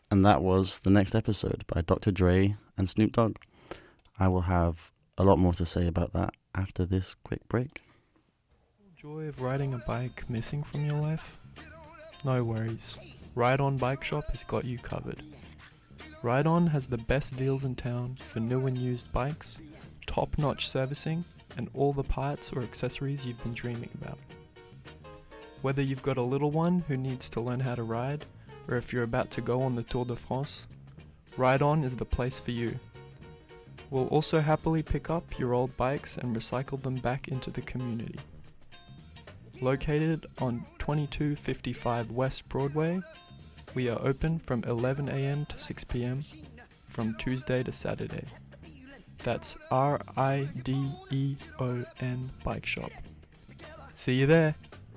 And that was The Next Episode by Dr. Dre and Snoop Dogg. I will have a lot more to say about that after this quick break. Joy of riding a bike missing from your life? No worries. Ride On Bike Shop has got you covered. Ride On has the best deals in town for new and used bikes, top-notch servicing, and all the parts or accessories you've been dreaming about. Whether you've got a little one who needs to learn how to ride, or if you're about to go on the Tour de France, Ride On is the place for you. We'll also happily pick up your old bikes and recycle them back into the community. Located on 2255 West Broadway, we are open from 11 a.m. to 6 p.m. from Tuesday to Saturday. That's RIDEON Bike Shop. See you there!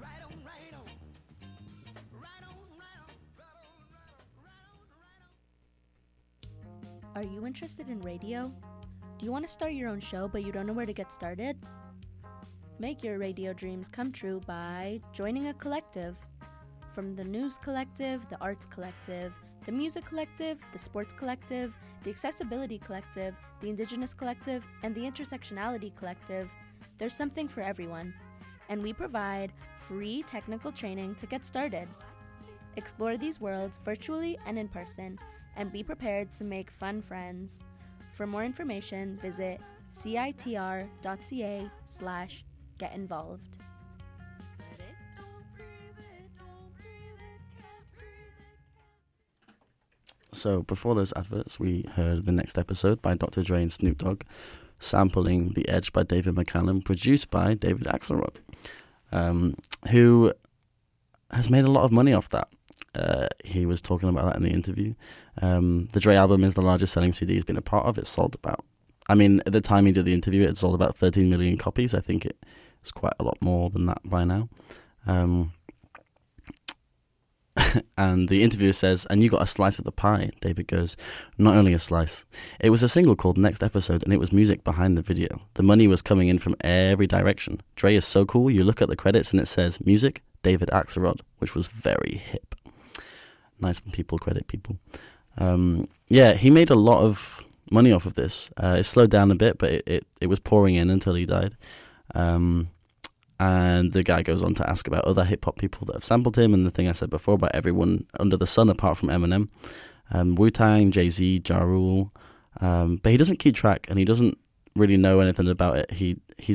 Are you interested in radio? Do you want to start your own show but you don't know where to get started? Make your radio dreams come true by joining a collective. From the News Collective, the Arts Collective, the Music Collective, the Sports Collective, the Accessibility Collective, the Indigenous Collective, and the Intersectionality Collective, there's something for everyone. And we provide free technical training to get started. Explore these worlds virtually and in person, and be prepared to make fun friends. For more information, visit citr.ca/get-involved. So before those adverts, we heard The Next Episode by Dr. Dre and Snoop Dogg, sampling The Edge by David McCallum, produced by David Axelrod, who has made a lot of money off that. He was talking about that in the interview. The Dre album is the largest selling CD he's been a part of. It sold about, at the time he did the interview, it sold about 13 million copies. I think it's quite a lot more than that by now. And the interviewer says, and you got a slice of the pie. David goes, not only a slice. It was a single called Next Episode, and it was music behind the video. The money was coming in from every direction. Dre is so cool. You look at the credits and it says, music, David Axelrod, which was very hip. Nice when people credit people. He made a lot of money off of this. It slowed down a bit, but it was pouring in until he died. And the guy goes on to ask about other hip-hop people that have sampled him, and the thing I said before about everyone under the sun apart from Eminem. Wu-Tang, Jay-Z, Ja Rule. But he doesn't keep track, and he doesn't really know anything about it. He's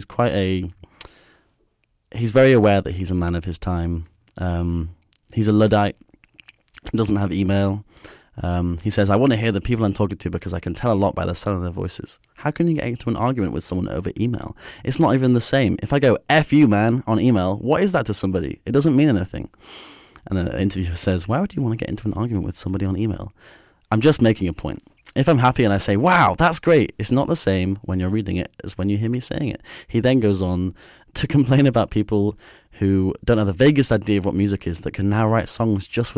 very aware that he's a man of his time. He's a Luddite. He doesn't have email. He says, I want to hear the people I'm talking to because I can tell a lot by the sound of their voices. How can you get into an argument with someone over email? It's not even the same. If I go, F you, man, on email, what is that to somebody? It doesn't mean anything. And then an interviewer says, why would you want to get into an argument with somebody on email? I'm just making a point. If I'm happy and I say, wow, that's great, it's not the same when you're reading it as when you hear me saying it. He then goes on to complain about people who don't have the vaguest idea of what music is that can now write songs just with